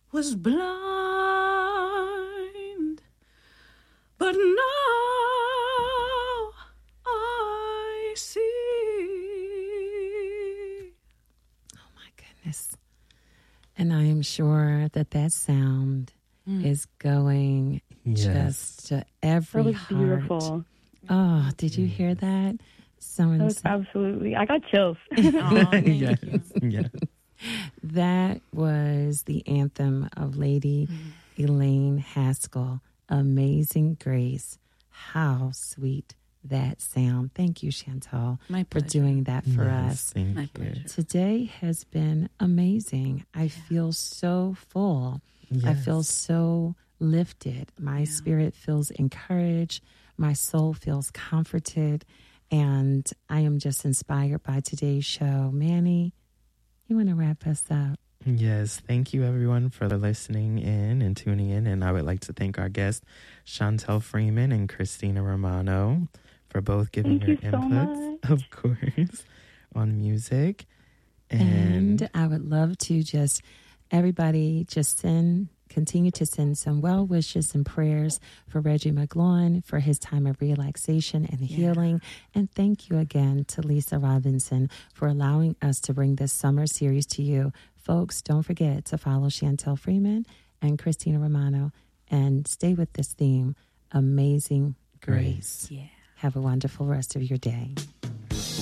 was blind, but now I see. Oh my goodness. And I am sure that that sound is going just to every That was heart. beautiful. Oh, did you hear that? That was absolutely. I got chills. Thank you. Yes. That was the anthem of Lady Elaine Haskell, Amazing Grace. How sweet that sound. Thank you, Chantal, My for pleasure. doing that for Yes, us. thank My you. pleasure. Today has been amazing. I feel so full. I Yes. feel so lifted. My spirit feels encouraged. My soul feels comforted. And I am just inspired by today's show. Manny, you want to wrap us up? Yes, thank you everyone for listening in and tuning in. And I would like to thank our guests, Chantel Freeman and Christina Romano, for both giving Thank their you so inputs, much. of course, on music. And I would love to just, everybody just continue to send some well wishes and prayers for Reggie McGloin for his time of relaxation and healing. And thank you again to Lisa Robinson for allowing us to bring this summer series to you. Folks, don't forget to follow Chantel Freeman and Christina Romano and stay with this theme, Amazing Grace. Yeah. Have a wonderful rest of your day.